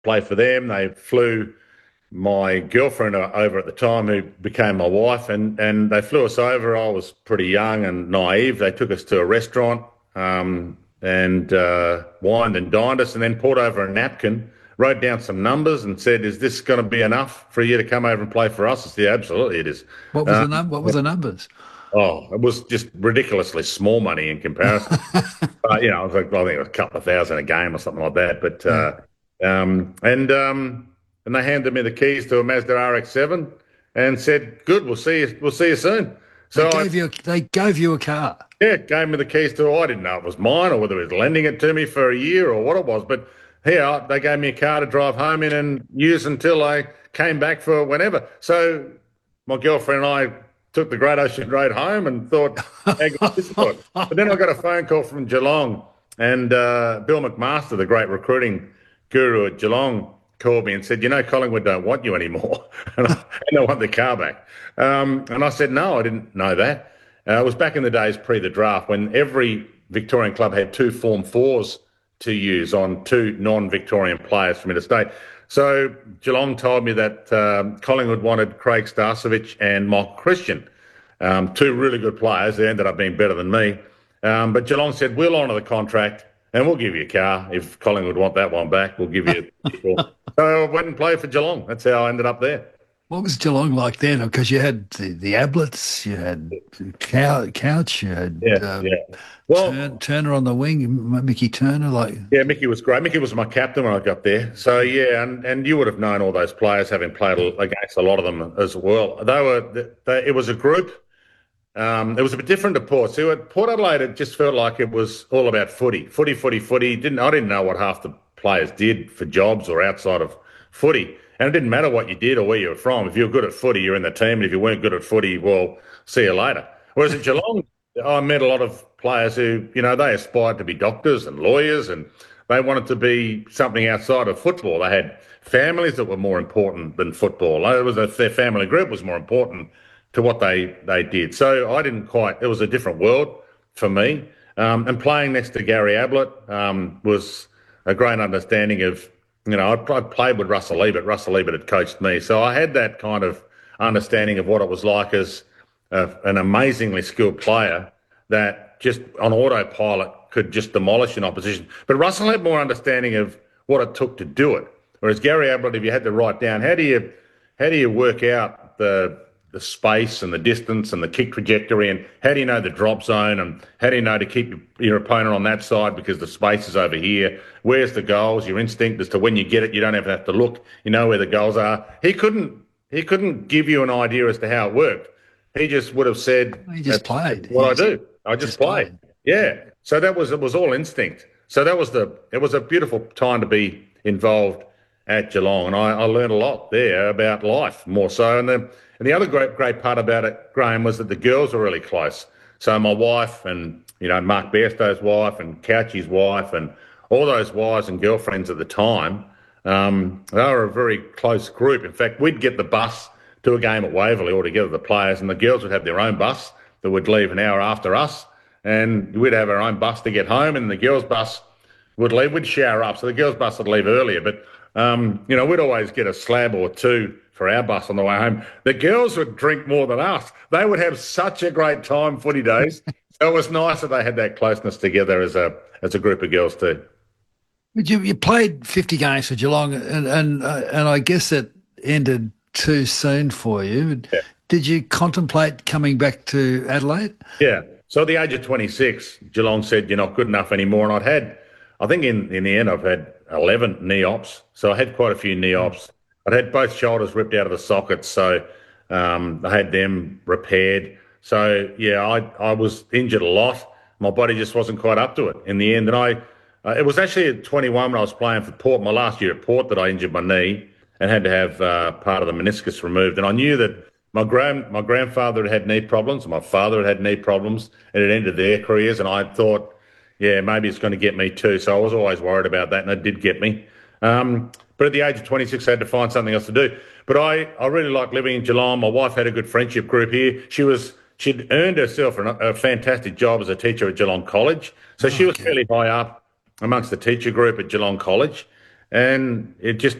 play for them. They flew my girlfriend over at the time, who became my wife, and they flew us over. I was pretty young and naive. They took us to a restaurant and wined and dined us, and then poured over a napkin, wrote down some numbers, and said, "Is this going to be enough for you to come over and play for us?" I said, "Yeah, absolutely, it is." Uh, What were the numbers? oh, it was just ridiculously small money in comparison. I was like, I think it was a couple of thousand a game or something like that. But Yeah. and they handed me the keys to a Mazda RX-7 and said, "Good, we'll see you soon." So I, They gave you a car. yeah, gave me the keys to. I didn't know it was mine or whether it was lending it to me for a year or what it was. But here they gave me a car to drive home in and use until I came back for whenever. So my girlfriend and I took the Great Ocean Road home and thought, how good is this one? But then I got a phone call from Geelong, and Bill McMaster, the great recruiting guru at Geelong, called me and said, Collingwood don't want you anymore, and they want the car back. And I said, no, I didn't know that. It was back in the days pre the draft, when every Victorian club had two Form 4s to use on two non-Victorian players from interstate. So Geelong told me that Collingwood wanted Craig Starcevich and Michael Christian, two really good players. They ended up being better than me. But Geelong said, we'll honour the contract and we'll give you a car. If Collingwood want that one back, we'll give you a vehicle. So I went and played for Geelong. That's how I ended up there. What was Geelong like then? Because you had the Ablets, you had Couch, you had Yeah, yeah. Well, Turner on the wing, Mickey Turner. Like, yeah, Mickey was great. Mickey was my captain when I got there. So yeah, and you would have known all those players, having played against a lot of them as well. It was a group. It was a bit different to Port. So at Port Adelaide, it just felt like it was all about footy, footy, footy, footy. I didn't know what half the players did for jobs or outside of footy, and it didn't matter what you did or where you were from. If you were good at footy, you're in the team, and if you weren't good at footy, well, see you later. Whereas at Geelong, I met a lot of players who, they aspired to be doctors and lawyers, and they wanted to be something outside of football. They had families that were more important than football. Their family group was more important to what they did. So I didn't quite. It was a different world for me. And playing next to Gary Ablett was a great understanding of. I played with Russell Ebert. Russell Ebert had coached me, so I had that kind of understanding of what it was like as an amazingly skilled player that just on autopilot could just demolish an opposition. But Russell had more understanding of what it took to do it. Whereas Gary Ablett, if you had to write down, how do you work out the space and the distance and the kick trajectory, and how do you know the drop zone, and how do you know to keep your opponent on that side because the space is over here? Where's the goals? Your instinct as to when you get it, you don't even have to look. You know where the goals are. He couldn't give you an idea as to how it worked. He just would have said, he just played. What I do. I just play. Yeah. So it was all instinct. So it was a beautiful time to be involved at Geelong, and I learned a lot there about life more so. And the other great part about it, Graham, was that the girls were really close. So my wife and Mark Bairstow's wife and Couchy's wife and all those wives and girlfriends at the time, they were a very close group. In fact, we'd get the bus to a game at Waverley all together, the players, and the girls would have their own bus that would leave an hour after us, and we'd have our own bus to get home, and the girls' bus would leave. We'd shower up, so the girls' bus would leave earlier, but we'd always get a slab or two for our bus on the way home. The girls would drink more than us. They would have such a great time footy days. So it was nice that they had that closeness together as a group of girls too. But you played 50 games for Geelong, and I guess it ended too soon for you. Yeah. Did you contemplate coming back to Adelaide? Yeah. So at the age of 26, Geelong said, you're not good enough anymore. And I think in the end, I've had 11 knee ops. So I had quite a few knee ops. I'd had both shoulders ripped out of the sockets. So I had them repaired. So, yeah, I was injured a lot. My body just wasn't quite up to it in the end. And it was actually at 21 when I was playing for Port, my last year at Port, that I injured my knee and had to have part of the meniscus removed. And I knew that my grandfather had knee problems, my father had knee problems, and it ended their careers. And I thought, yeah, maybe it's going to get me too. So I was always worried about that, and it did get me. But at the age of 26, I had to find something else to do. But I really liked living in Geelong. My wife had a good friendship group here. She'd earned herself a fantastic job as a teacher at Geelong College. So she was fairly high up amongst the teacher group at Geelong College. and it just